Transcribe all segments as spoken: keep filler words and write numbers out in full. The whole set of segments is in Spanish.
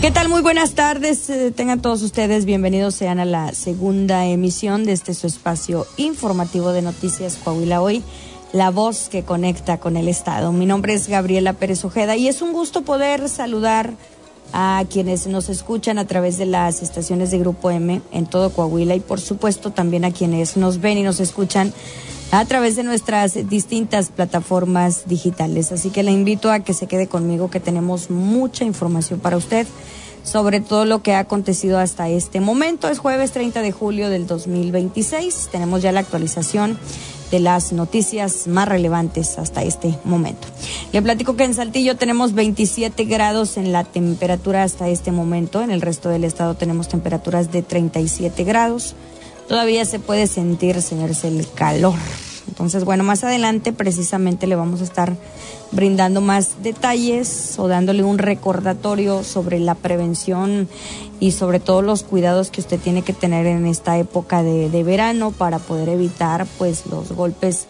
¿Qué tal? Muy buenas tardes. Eh, tengan todos ustedes bienvenidos sean a la segunda emisión de este su espacio informativo de Noticias Coahuila Hoy, la voz que conecta con el Estado. Mi nombre es Gabriela Pérez Ojeda y es un gusto poder saludar a quienes nos escuchan a través de las estaciones de Grupo M en todo Coahuila y por supuesto también a quienes nos ven y nos escuchan a través de nuestras distintas plataformas digitales. Así que le invito a que se quede conmigo, que tenemos mucha información para usted sobre todo lo que ha acontecido hasta este momento. Es jueves treinta de julio del dos mil veintiséis. Tenemos ya la actualización de las noticias más relevantes hasta este momento. Le platico que en Saltillo tenemos veintisiete grados en la temperatura hasta este momento. En el resto del estado tenemos temperaturas de treinta y siete grados. Todavía se puede sentir, señores, el calor. Entonces, bueno, más adelante precisamente le vamos a estar brindando más detalles o dándole un recordatorio sobre la prevención y sobre todo los cuidados que usted tiene que tener en esta época de, de verano para poder evitar pues los golpes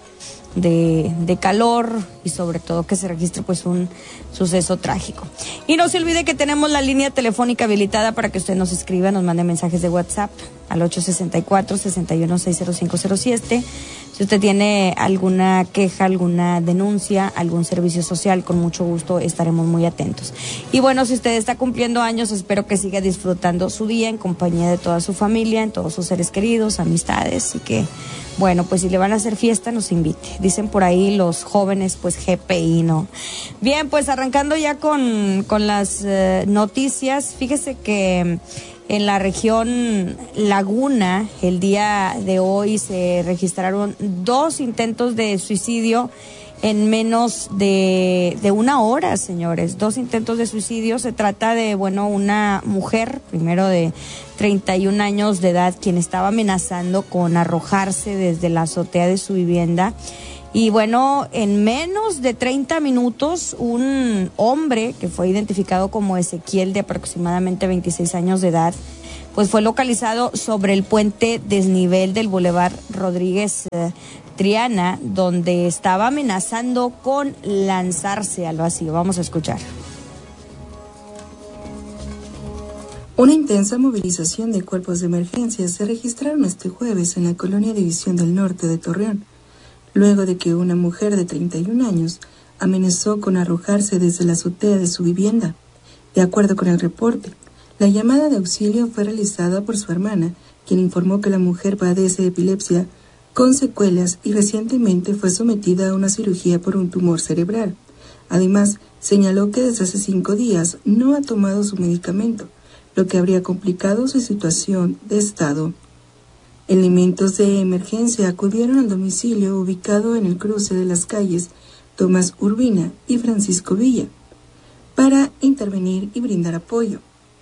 de, de calor y sobre todo que se registre pues un suceso trágico. Y no se olvide que tenemos la línea telefónica habilitada para que usted nos escriba, nos mande mensajes de WhatsApp al ocho seis cuatro, seis uno seis cero cinco cero siete. Si usted tiene alguna queja, alguna denuncia, algún servicio social, con mucho gusto estaremos muy atentos. Y bueno, si usted está cumpliendo años, espero que siga disfrutando su día en compañía de toda su familia, en todos sus seres queridos, amistades, y que, bueno, pues si le van a hacer fiesta, nos invite. Dicen por ahí los jóvenes, pues G P I, ¿no? Bien, pues arrancando ya con, con las eh, noticias, fíjese que en la región Laguna, el día de hoy se registraron dos intentos de suicidio en menos de, de una hora, señores. Dos intentos de suicidio. Se trata de, bueno, una mujer, primero de treinta y un años de edad, quien estaba amenazando con arrojarse desde la azotea de su vivienda. Y bueno, en menos de treinta minutos, un hombre que fue identificado como Ezequiel, de aproximadamente veintiséis años de edad, pues fue localizado sobre el puente desnivel del Boulevard Rodríguez eh, Triana, donde estaba amenazando con lanzarse al vacío. Vamos a escuchar. Una intensa movilización de cuerpos de emergencia se registraron este jueves en la colonia División del Norte de Torreón, luego de que una mujer de treinta y un años amenazó con arrojarse desde la azotea de su vivienda. De acuerdo con el reporte, la llamada de auxilio fue realizada por su hermana, quien informó que la mujer padece epilepsia con secuelas y recientemente fue sometida a una cirugía por un tumor cerebral. Además, señaló que desde hace cinco días no ha tomado su medicamento, lo que habría complicado su situación de estado. Elementos de emergencia acudieron al domicilio ubicado en el cruce de las calles Tomás Urbina y Francisco Villa para intervenir y brindar apoyo.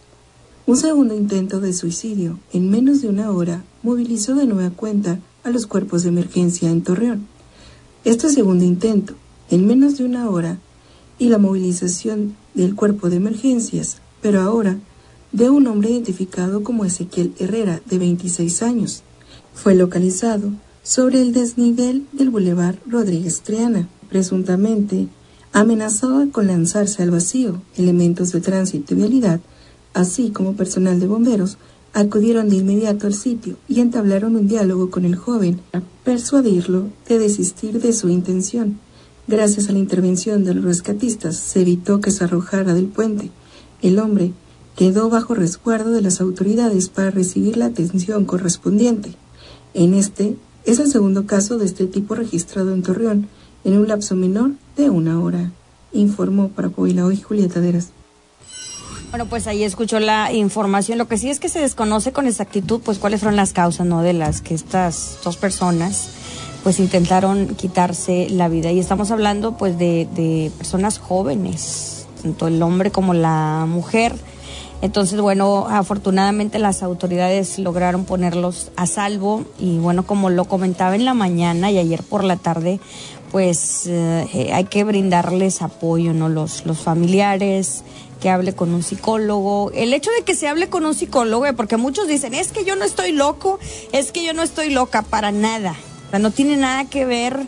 Un segundo intento de suicidio en menos de una hora movilizó de nueva cuenta a los cuerpos de emergencia en Torreón. Este segundo intento en menos de una hora y la movilización del cuerpo de emergencias, pero ahora de un hombre identificado como Ezequiel Herrera, de veintiséis años. Fue localizado sobre el desnivel del Boulevard Rodríguez Triana, presuntamente amenazado con lanzarse al vacío. Elementos de tránsito y vialidad, así como personal de bomberos, acudieron de inmediato al sitio y entablaron un diálogo con el joven para persuadirlo de desistir de su intención. Gracias a la intervención de los rescatistas, se evitó que se arrojara del puente. El hombre quedó bajo resguardo de las autoridades para recibir la atención correspondiente. En este es el segundo caso de este tipo registrado en Torreón en un lapso menor de una hora, informó para Coahuila Hoy Julieta Deras. Bueno, pues ahí escuchó la información. Lo que sí es que se desconoce con exactitud pues cuáles fueron las causas, ¿no?, de las que estas dos personas pues intentaron quitarse la vida. Y estamos hablando pues de, de personas jóvenes, tanto el hombre como la mujer. Entonces, bueno, afortunadamente las autoridades lograron ponerlos a salvo y bueno, como lo comentaba en la mañana y ayer por la tarde, pues eh, hay que brindarles apoyo, ¿no? Los, los familiares, que hable con un psicólogo. El hecho de que se hable con un psicólogo, porque muchos dicen, es que yo no estoy loco, es que yo no estoy loca, para nada. O sea, no tiene nada que ver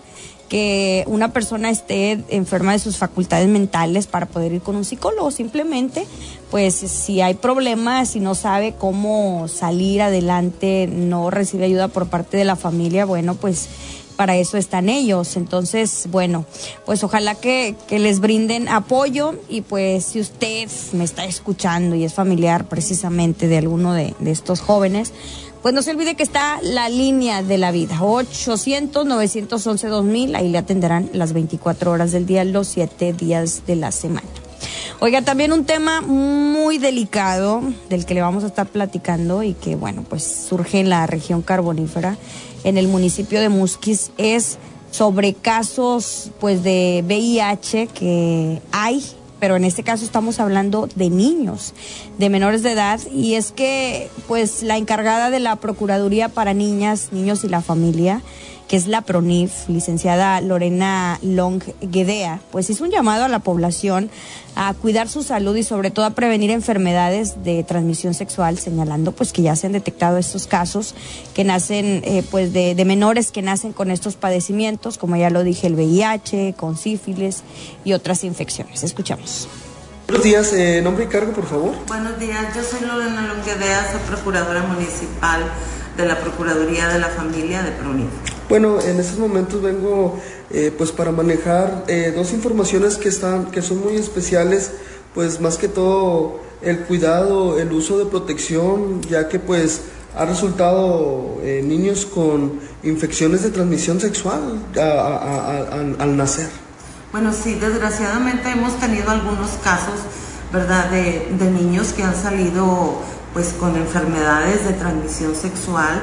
que una persona esté enferma de sus facultades mentales para poder ir con un psicólogo. Simplemente, pues si hay problemas, si no sabe cómo salir adelante, no recibe ayuda por parte de la familia, bueno, pues para eso están ellos. Entonces, bueno, pues ojalá que, que les brinden apoyo, y pues si usted me está escuchando y es familiar precisamente de alguno de, de estos jóvenes, pues no se olvide que está la línea de la vida, ochocientos, novecientos once, dos mil, ahí le atenderán las veinticuatro horas del día, los siete días de la semana. Oiga, también un tema muy delicado del que le vamos a estar platicando y que, bueno, pues surge en la región carbonífera, en el municipio de Musquis, es sobre casos, pues, de V I H que hay, pero en este caso estamos hablando de niños, de menores de edad, y es que, pues, la encargada de la Procuraduría para Niñas, Niños y la Familia, que es la PRONIF, licenciada Lorena Long Guedea, pues hizo un llamado a la población a cuidar su salud y sobre todo a prevenir enfermedades de transmisión sexual, señalando pues que ya se han detectado estos casos que nacen eh, pues de, de menores que nacen con estos padecimientos, como ya lo dije, el V I H, con sífilis y otras infecciones. Escuchamos. Buenos días, eh, nombre y cargo, por favor. Buenos días, yo soy Lorena Long Guedea, soy procuradora municipal de la Procuraduría de la Familia de PRONIF. Bueno, en estos momentos vengo eh, pues para manejar eh, dos informaciones que están que son muy especiales, pues más que todo el cuidado, el uso de protección, ya que pues ha resultado eh, niños con infecciones de transmisión sexual a, a, a, a, al nacer. Bueno, sí, desgraciadamente hemos tenido algunos casos, ¿verdad?, de, de niños que han salido pues con enfermedades de transmisión sexual.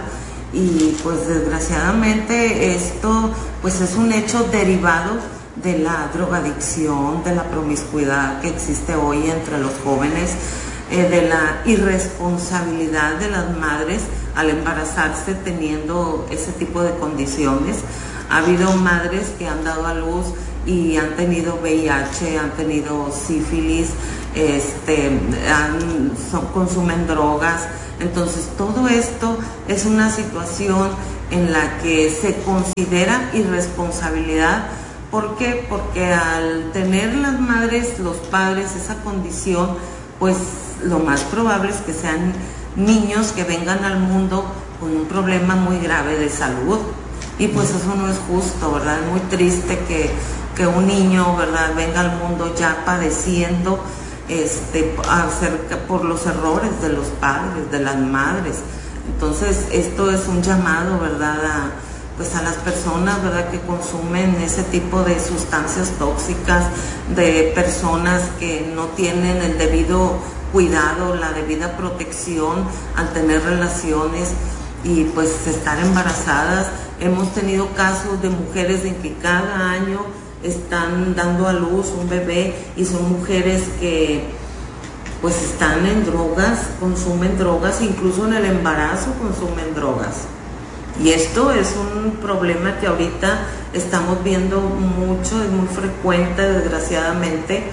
Y pues desgraciadamente esto pues es un hecho derivado de la drogadicción, de la promiscuidad que existe hoy entre los jóvenes, eh, de la irresponsabilidad de las madres al embarazarse teniendo ese tipo de condiciones. Ha habido madres que han dado a luz y han tenido V I H, han tenido sífilis, este, han, son, consumen drogas. Entonces todo esto es una situación en la que se considera irresponsabilidad. ¿Por qué? Porque al tener las madres, los padres esa condición, pues lo más probable es que sean niños que vengan al mundo con un problema muy grave de salud. Y pues eso no es justo, ¿verdad? Es muy triste que, que un niño, ¿verdad?, venga al mundo ya padeciendo Este, acerca por los errores de los padres, de las madres. Entonces esto es un llamado, ¿verdad?, a, pues a las personas, ¿verdad?, que consumen ese tipo de sustancias tóxicas, de personas que no tienen el debido cuidado, la debida protección al tener relaciones y pues estar embarazadas. Hemos tenido casos de mujeres en que cada año están dando a luz un bebé y son mujeres que pues están en drogas, consumen drogas, incluso en el embarazo consumen drogas. Y esto es un problema que ahorita estamos viendo mucho, es muy frecuente, desgraciadamente.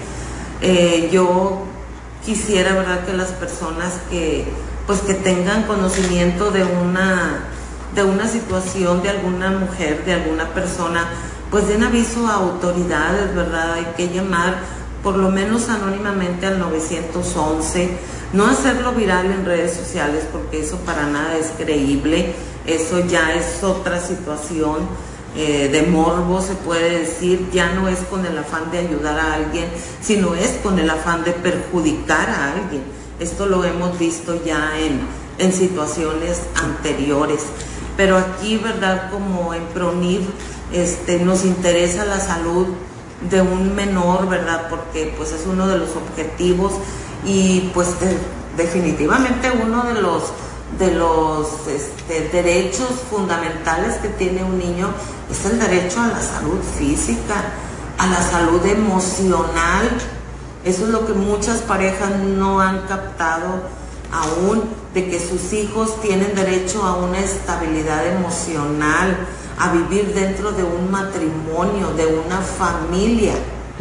Eh, yo quisiera, ¿verdad?, que las personas que pues que tengan conocimiento de una de una situación de alguna mujer, de alguna persona, pues den aviso a autoridades, ¿verdad? Hay que llamar por lo menos anónimamente al nueve once, no hacerlo viral en redes sociales porque eso para nada es creíble, eso ya es otra situación eh, de morbo, se puede decir, ya no es con el afán de ayudar a alguien, sino es con el afán de perjudicar a alguien. Esto lo hemos visto ya en, en situaciones anteriores, pero aquí, ¿verdad?, como en PRONIF, Este, nos interesa la salud de un menor, ¿verdad?, porque pues es uno de los objetivos y pues de, definitivamente uno de los de los este, derechos fundamentales que tiene un niño es el derecho a la salud física, a la salud emocional. Eso es lo que muchas parejas no han captado aún, de que sus hijos tienen derecho a una estabilidad emocional, a vivir dentro de un matrimonio, de una familia.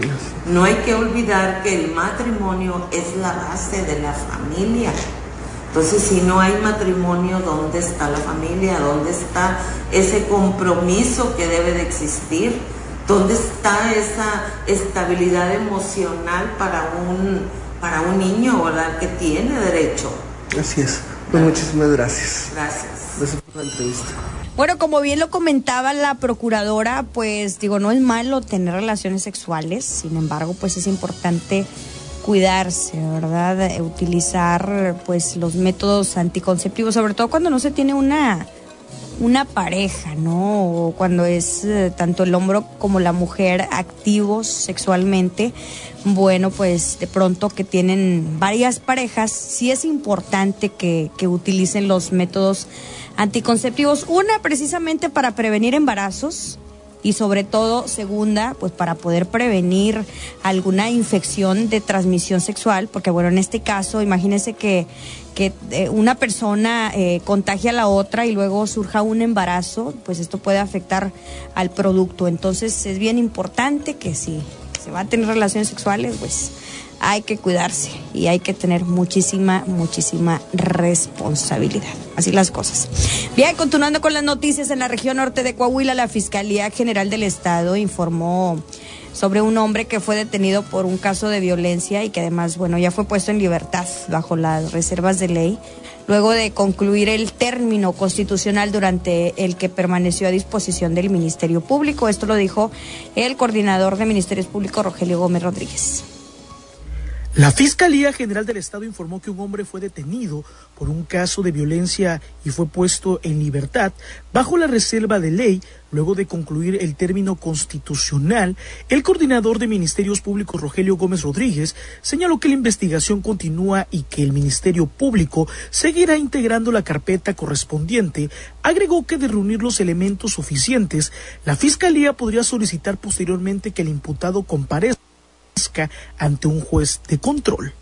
No hay que olvidar que el matrimonio es la base de la familia. Entonces, si no hay matrimonio, ¿dónde está la familia? ¿Dónde está ese compromiso que debe de existir? ¿Dónde está esa estabilidad emocional para un, para un niño, ¿verdad?, que tiene derecho? Así es. Pues muchísimas gracias. Gracias. Gracias por la entrevista. Bueno, como bien lo comentaba la procuradora, pues digo, no es malo tener relaciones sexuales, sin embargo, pues es importante cuidarse, ¿verdad? Utilizar pues los métodos anticonceptivos, sobre todo cuando no se tiene una una pareja, ¿no? O cuando es eh, tanto el hombre como la mujer activos sexualmente, bueno, pues de pronto que tienen varias parejas, sí es importante que, que utilicen los métodos anticonceptivos. Una, precisamente para prevenir embarazos, y sobre todo, segunda, pues para poder prevenir alguna infección de transmisión sexual, porque bueno, en este caso, imagínense que, que eh, una persona eh, contagia a la otra y luego surja un embarazo, pues esto puede afectar al producto. Entonces es bien importante que si se va a tener relaciones sexuales, pues hay que cuidarse y hay que tener muchísima, muchísima responsabilidad. Así las cosas. Bien, continuando con las noticias, en la región norte de Coahuila, la Fiscalía General del Estado informó sobre un hombre que fue detenido por un caso de violencia y que además, bueno, ya fue puesto en libertad bajo las reservas de ley, luego de concluir el término constitucional durante el que permaneció a disposición del Ministerio Público. Esto lo dijo el coordinador de Ministerios Públicos, Rogelio Gómez Rodríguez. La Fiscalía General del Estado informó que un hombre fue detenido por un caso de violencia y fue puesto en libertad bajo la reserva de ley luego de concluir el término constitucional. El coordinador de Ministerios Públicos, Rogelio Gómez Rodríguez, señaló que la investigación continúa y que el Ministerio Público seguirá integrando la carpeta correspondiente. Agregó que de reunir los elementos suficientes, la Fiscalía podría solicitar posteriormente que el imputado comparezca ante un juez de control.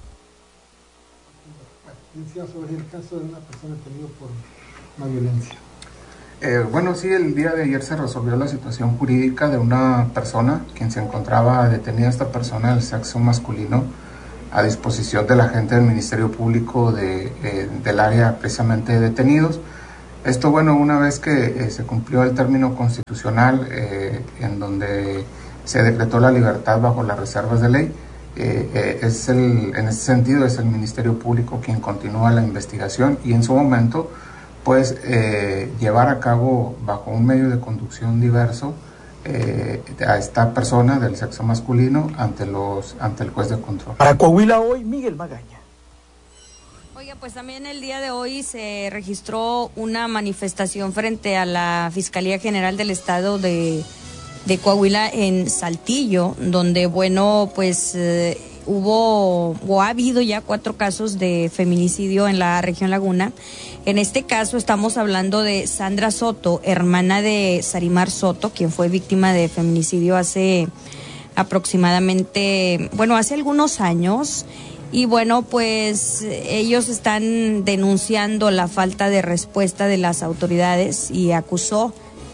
Sobre el caso de una persona detenida por una violencia. Eh, bueno, sí, el día de ayer se resolvió la situación jurídica de una persona, quien se encontraba detenida, esta persona del sexo masculino, a disposición del agente del Ministerio Público de, eh, del área precisamente de detenidos. Esto, bueno, una vez que eh, se cumplió el término constitucional eh, en donde se decretó la libertad bajo las reservas de ley, eh, eh, es el, en ese sentido es el Ministerio Público quien continúa la investigación y en su momento pues eh, llevar a cabo bajo un medio de conducción diverso eh, a esta persona del sexo masculino ante los ante el juez de control. Para Coahuila Hoy, Miguel Magaña. Oiga, pues también el día de hoy se registró una manifestación frente a la Fiscalía General del Estado de de Coahuila en Saltillo, donde, bueno, pues eh, hubo o ha habido ya cuatro casos de feminicidio en la región Laguna. En este caso estamos hablando de Sandra Soto, hermana de Sarimar Soto, quien fue víctima de feminicidio hace aproximadamente, bueno, hace algunos años. Y bueno, pues ellos están denunciando la falta de respuesta de las autoridades y acusó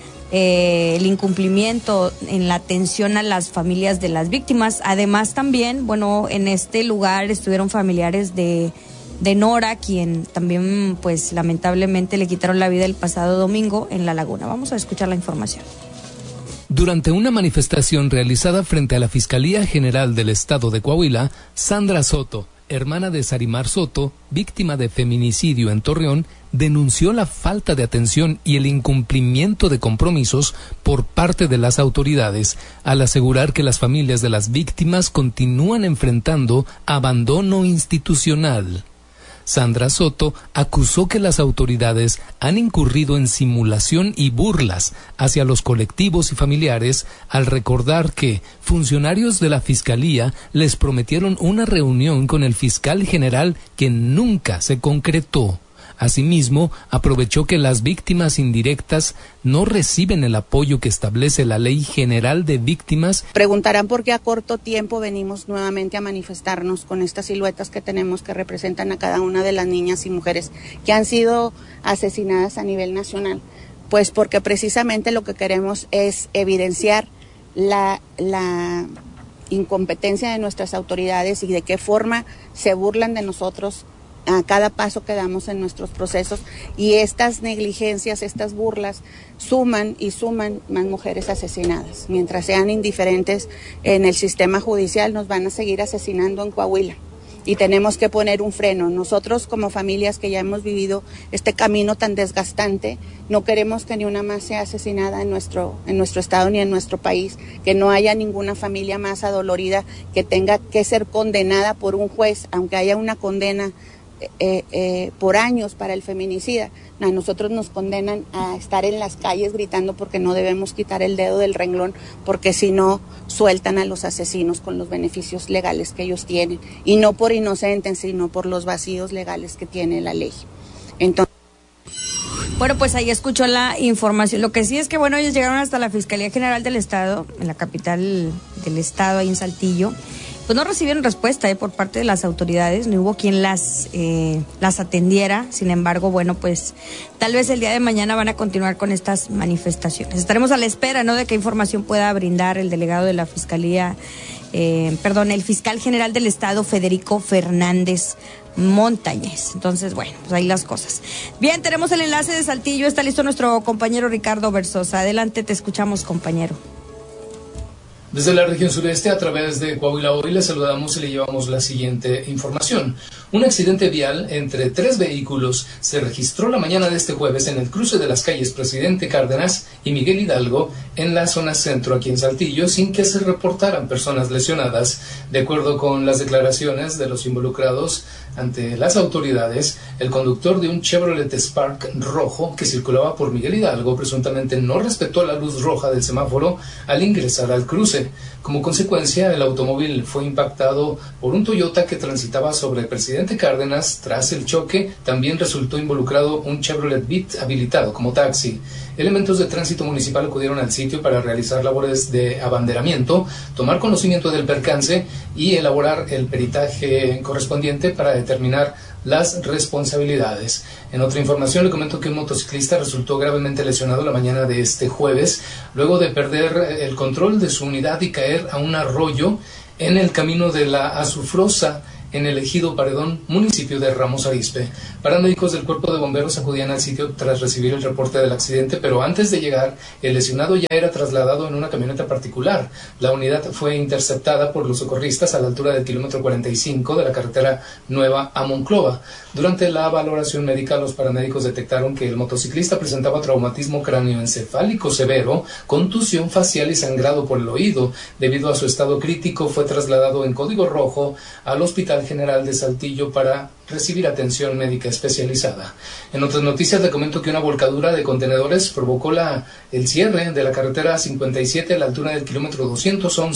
Eh, el incumplimiento en la atención a las familias de las víctimas. Además también, bueno, en este lugar estuvieron familiares de, de Nora, quien también pues lamentablemente le quitaron la vida el pasado domingo en La Laguna. Vamos a escuchar la información. Durante una manifestación realizada frente a la Fiscalía General del Estado de Coahuila, Sandra Soto, hermana de Sarimar Soto, víctima de feminicidio en Torreón, denunció la falta de atención y el incumplimiento de compromisos por parte de las autoridades, al asegurar que las familias de las víctimas continúan enfrentando abandono institucional. Sandra Soto acusó que las autoridades han incurrido en simulación y burlas hacia los colectivos y familiares al recordar que funcionarios de la Fiscalía les prometieron una reunión con el fiscal general que nunca se concretó. Asimismo, aprovechó que las víctimas indirectas no reciben el apoyo que establece la Ley General de Víctimas. Preguntarán por qué a corto tiempo venimos nuevamente a manifestarnos con estas siluetas que tenemos que representan a cada una de las niñas y mujeres que han sido asesinadas a nivel nacional. Pues porque precisamente lo que queremos es evidenciar la, la incompetencia de nuestras autoridades y de qué forma se burlan de nosotros a cada paso que damos en nuestros procesos, y estas negligencias, estas burlas suman y suman más mujeres asesinadas. Mientras sean indiferentes en el sistema judicial, nos van a seguir asesinando en Coahuila. Y tenemos que poner un freno. Nosotros, como familias que ya hemos vivido este camino tan desgastante, no queremos que ni una más sea asesinada en nuestro, en nuestro estado ni en nuestro país, que no haya ninguna familia más adolorida que tenga que ser condenada por un juez, aunque haya una condena eh, eh, por años para el feminicida. A nosotros nos condenan a estar en las calles gritando porque no debemos quitar el dedo del renglón, porque si no sueltan a los asesinos con los beneficios legales que ellos tienen, y no por inocentes, sino por los vacíos legales que tiene la ley. Entonces, bueno, pues ahí escuchó la información. Lo que sí es que, bueno, ellos llegaron hasta la Fiscalía General del Estado, en la capital del estado, ahí en Saltillo. Pues no recibieron respuesta eh, por parte de las autoridades, no hubo quien las eh, las atendiera. Sin embargo, bueno, pues tal vez el día de mañana van a continuar con estas manifestaciones. Estaremos a la espera, ¿no?, de qué información pueda brindar el delegado de la Fiscalía, eh, perdón, el fiscal general del Estado, Federico Fernández Montañez. Entonces, bueno, pues ahí las cosas. Bien, tenemos el enlace de Saltillo, está listo nuestro compañero Ricardo Versosa. Adelante, te escuchamos, compañero. Desde la región sureste, a través de Coahuila Hoy, le saludamos y le llevamos la siguiente información. Un accidente vial entre tres vehículos se registró la mañana de este jueves en el cruce de las calles Presidente Cárdenas y Miguel Hidalgo, en la zona centro aquí en Saltillo, sin que se reportaran personas lesionadas. De acuerdo con las declaraciones de los involucrados ante las autoridades, el conductor de un Chevrolet Spark rojo que circulaba por Miguel Hidalgo presuntamente no respetó la luz roja del semáforo al ingresar al cruce. Como consecuencia, el automóvil fue impactado por un Toyota que transitaba sobre Presidente Cárdenas. Tras el choque, también resultó involucrado un Chevrolet Beat habilitado como taxi. Elementos de tránsito municipal acudieron al sitio para realizar labores de abanderamiento, tomar conocimiento del percance y elaborar el peritaje correspondiente para determinar las responsabilidades. En otra información, le comento que un motociclista resultó gravemente lesionado la mañana de este jueves, luego de perder el control de su unidad y caer a un arroyo en el camino de la Azufrosa, en el ejido Paredón, municipio de Ramos Arizpe. Paramédicos del Cuerpo de Bomberos acudían al sitio tras recibir el reporte del accidente, pero antes de llegar, el lesionado ya era trasladado en una camioneta particular. La unidad fue interceptada por los socorristas a la altura del kilómetro cuarenta y cinco de la carretera Nueva a Monclova. Durante la valoración médica, los paramédicos detectaron que el motociclista presentaba traumatismo cráneoencefálico severo, contusión facial y sangrado por el oído. Debido a su estado crítico, fue trasladado en código rojo al Hospital General de Saltillo para recibir atención médica especializada. En otras noticias, le comento que una volcadura de contenedores provocó la, el cierre de la carretera cincuenta y siete a la altura del kilómetro doscientos once